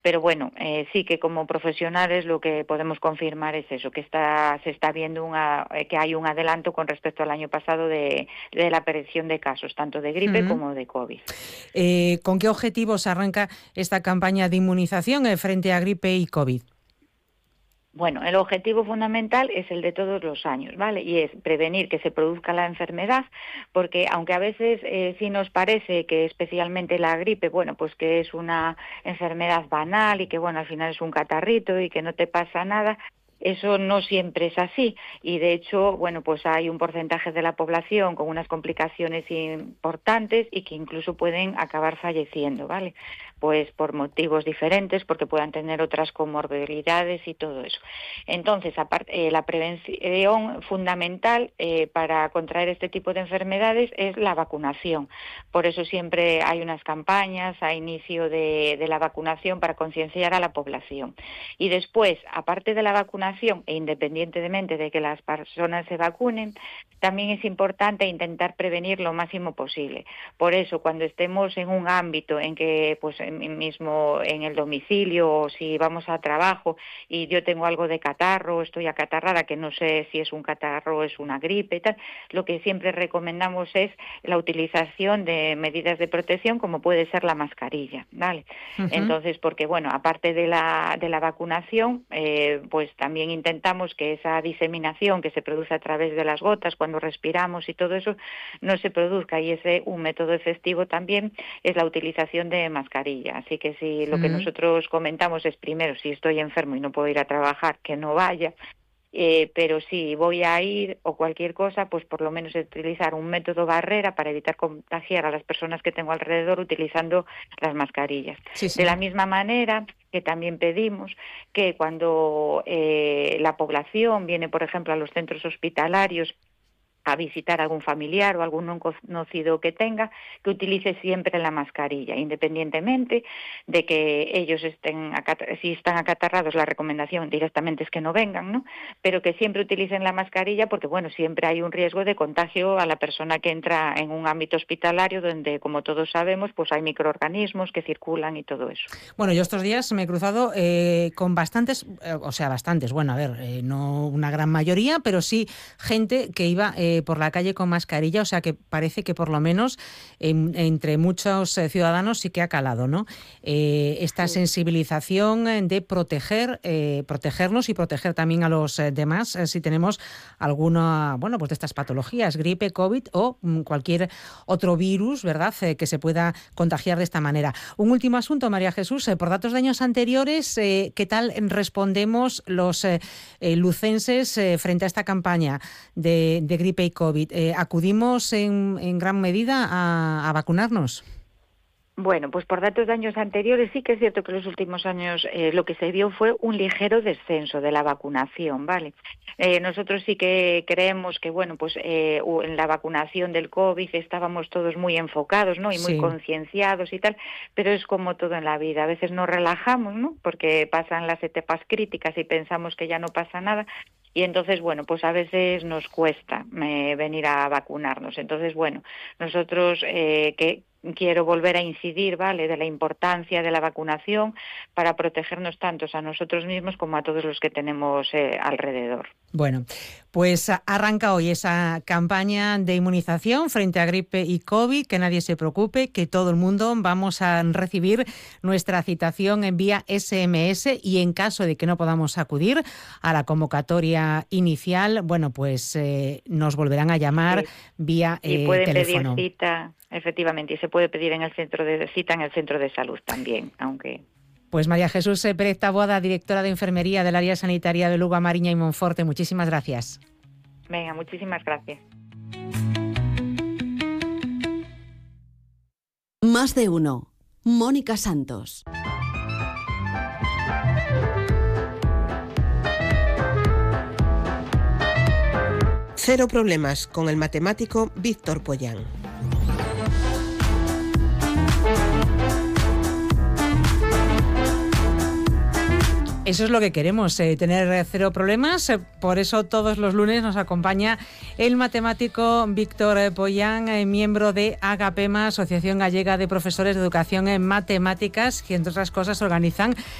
Pero bueno, sí que como profesionales lo que podemos confirmar es eso, que se está viendo que hay un adelanto con respecto al año pasado de la aparición de casos, tanto de gripe como de COVID. ¿Con qué objetivos arranca esta campaña de inmunización frente a gripe y COVID? Bueno, el objetivo fundamental es el de todos los años, ¿vale? Y es prevenir que se produzca la enfermedad, porque aunque a veces sí nos parece que especialmente la gripe, bueno, pues que es una enfermedad banal y que, bueno, al final es un catarrito y que no te pasa nada, eso no siempre es así y de hecho, bueno, pues hay un porcentaje de la población con unas complicaciones importantes y que incluso pueden acabar falleciendo, ¿vale? Pues por motivos diferentes, porque puedan tener otras comorbilidades y todo eso. Entonces, la prevención fundamental para contraer este tipo de enfermedades es la vacunación. Por eso siempre hay unas campañas a inicio de la vacunación para concienciar a la población. Y después, aparte de la vacunación e independientemente de que las personas se vacunen, también es importante intentar prevenir lo máximo posible. Por eso, cuando estemos en un ámbito en que, pues mismo en el domicilio o si vamos a trabajo y yo tengo algo de catarro, estoy acatarrada, que no sé si es un catarro o es una gripe y tal, lo que siempre recomendamos es la utilización de medidas de protección como puede ser la mascarilla, ¿vale? Entonces, porque bueno, aparte de la vacunación, pues también intentamos que esa diseminación que se produce a través de las gotas cuando respiramos y todo eso no se produzca, y un método efectivo también es la utilización de mascarilla. Así que si lo que nosotros comentamos es primero, si estoy enfermo y no puedo ir a trabajar, que no vaya, pero si voy a ir o cualquier cosa, pues por lo menos utilizar un método barrera para evitar contagiar a las personas que tengo alrededor utilizando las mascarillas. Sí, sí. De la misma manera que también pedimos que cuando la población viene, por ejemplo, a los centros hospitalarios a visitar a algún familiar o algún conocido que tenga, que utilice siempre la mascarilla, independientemente de que ellos si están acatarrados, la recomendación directamente es que no vengan, ¿no? Pero que siempre utilicen la mascarilla porque, bueno, siempre hay un riesgo de contagio a la persona que entra en un ámbito hospitalario donde, como todos sabemos, pues hay microorganismos que circulan y todo eso. Bueno, yo estos días me he cruzado con bastantes, bueno, a ver, no una gran mayoría, pero sí gente que iba por la calle con mascarilla, o sea que parece que por lo menos entre muchos ciudadanos sí que ha calado, ¿no? Esta sensibilización de protegernos y proteger también a los demás si tenemos alguna, bueno, pues de estas patologías, gripe, COVID o cualquier otro virus, ¿verdad?, que se pueda contagiar de esta manera. Un último asunto, María Jesús, por datos de años anteriores, ¿qué tal respondemos los lucenses frente a esta campaña de gripe y COVID? ¿Acudimos en gran medida a vacunarnos? Bueno, pues por datos de años anteriores sí que es cierto que en los últimos años lo que se vio fue un ligero descenso de la vacunación, ¿vale? Nosotros sí que creemos que, bueno, pues en la vacunación del COVID estábamos todos muy enfocados, ¿no? Y muy concienciados y tal, pero es como todo en la vida, a veces nos relajamos, ¿no? Porque pasan las etapas críticas y pensamos que ya no pasa nada. Y entonces, bueno, pues a veces nos cuesta venir a vacunarnos. Entonces, bueno, nosotros quiero volver a incidir, ¿vale?, de la importancia de la vacunación para protegernos tanto a nosotros mismos como a todos los que tenemos alrededor. Bueno, pues arranca hoy esa campaña de inmunización frente a gripe y COVID, que nadie se preocupe, que todo el mundo vamos a recibir nuestra citación en vía SMS y en caso de que no podamos acudir a la convocatoria inicial, bueno, pues nos volverán a llamar vía y pueden teléfono. Pedir cita, efectivamente, y se puede pedir en el centro de salud también, aunque... Pues María Jesús Pérez Taboada, directora de Enfermería del Área Sanitaria de Lugo, Mariña y Monforte, muchísimas gracias. Venga, muchísimas gracias. Más de uno. Mónica Santos. Cero problemas con el matemático Víctor Pollán. Eso es lo que queremos, tener cero problemas. Por eso todos los lunes nos acompaña el matemático Víctor Pollán, miembro de Agapema, Asociación Gallega de Profesores de Educación en Matemáticas, que entre otras cosas organizan